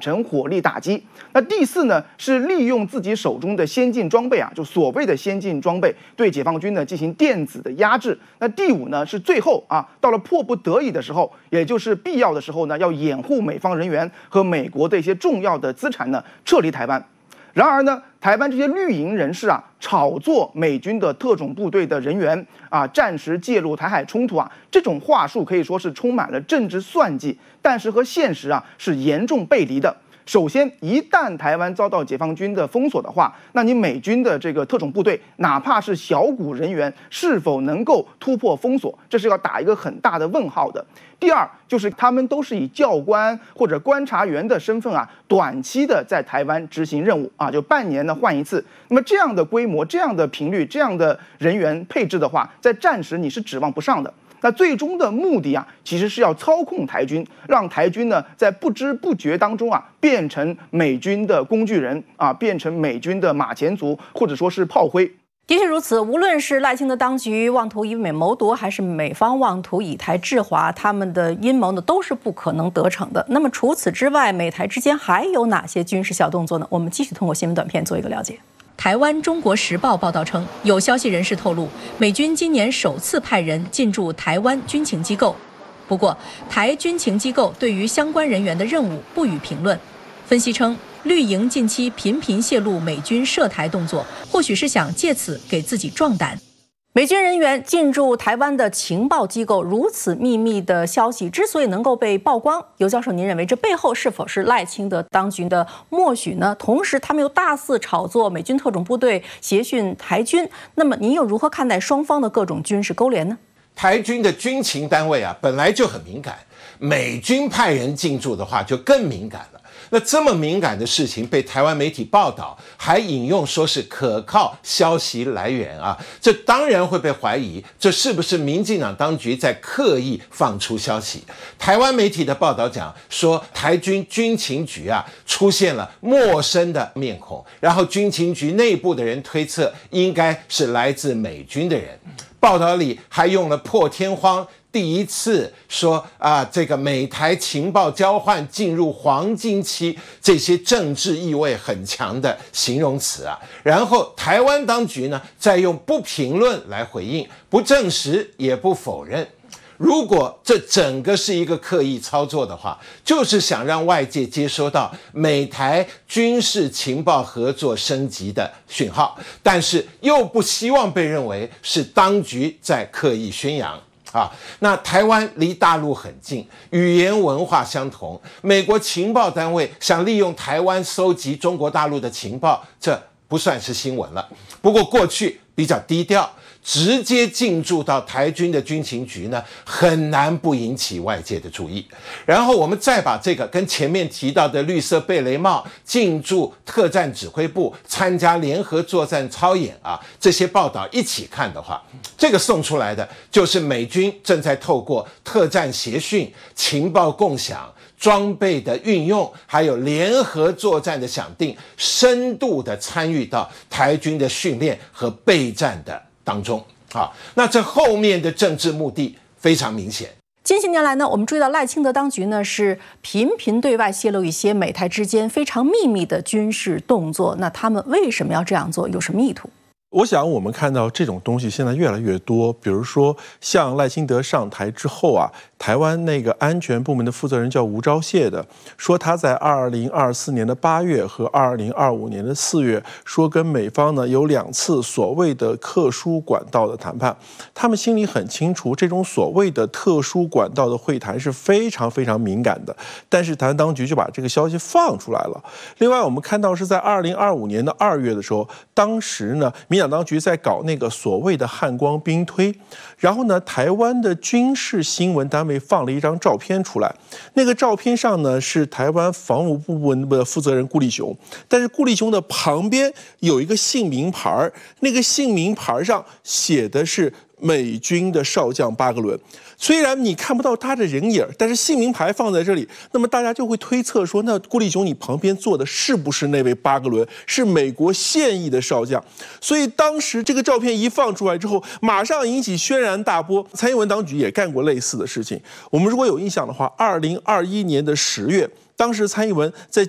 的确如此，无论是赖清德当局妄图以美谋独，还是美方妄图以台制华，他们的阴谋呢都是不可能得逞的。那么除此之外，美台之间还有哪些军事小动作呢？我们继续通过新闻短片做一个了解。台湾《中国时报》报道称，有消息人士透露，美军今年首次派人进驻台湾军情机构。不过，台军情机构对于相关人员的任务不予评论。分析称，绿营近期频频泄露美军涉台动作，或许是想借此给自己壮胆。美军人员进驻台湾的情报机构如此秘密的消息之所以能够被曝光，尤教授，您认为这背后是否是赖清德当局的默许呢？同时，他们又大肆炒作美军特种部队协训台军，那么您又如何看待双方的各种军事勾连呢？ 台军的军情单位本来就很敏感，美军派人进驻的话就更敏感了。那这么敏感的事情被台湾媒体报道，还引用说是可靠消息来源这当然会被怀疑，这是不是民进党当局在刻意放出消息？台湾媒体的报道讲说，台军军情局出现了陌生的面孔，然后军情局内部的人推测应该是来自美军的人。报道里还用了破天荒第一次说这个美台情报交换进入黄金期，这些政治意味很强的形容词然后台湾当局呢，再用不评论来回应，不证实也不否认。如果这整个是一个刻意操作的话，就是想让外界接收到美台军事情报合作升级的讯号，但是又不希望被认为是当局在刻意宣扬。那台湾离大陆很近，语言文化相同，美国情报单位想利用台湾搜集中国大陆的情报，这不算是新闻了。不过过去比较低调，直接进驻到台军的军情局呢，很难不引起外界的注意。然后我们再把这个跟前面提到的绿色贝雷帽进驻特战指挥部，参加联合作战操演这些报道一起看的话，这个送出来的就是美军正在透过特战协训、情报共享、装备的运用，还有联合作战的想定，深度的参与到台军的训练和备战的当中那这后面的政治目的非常明显。 近些年来呢，我们注意到赖清德当局呢是频频对外泄露一些美台之间非常秘密的军事动作，那他们为什么要这样做？有什么意图？ 我想我们看到这种东西现在越来越多，比如说像赖清德上台之后台湾那个安全部门的负责人叫吴钊燮的，说他在2024年的8月和2025年的4月，说跟美方呢有2次所谓的特殊管道的谈判，他们心里很清楚，这种所谓的特殊管道的会谈是非常非常敏感的，但是台湾当局就把这个消息放出来了。另外，我们看到是在2025年的2月的时候，当时呢，民进党当局在搞那个所谓的汉光兵推，然后呢，台湾的军事新闻单位放了一张照片出来，那个照片上呢是台湾防务部门的负责人顾立雄，但是顾立雄的旁边有一个姓名牌，那个姓名牌上写的是美军的少将巴格伦。虽然你看不到他的人影，但是姓名牌放在这里，那么大家就会推测说，那顾立雄你旁边坐的是不是那位巴格伦，是美国现役的少将？所以当时这个照片一放出来之后，马上引起轩然大波。蔡英文当局也干过类似的事情。我们如果有印象的话，2021年的10月。当时蔡英文在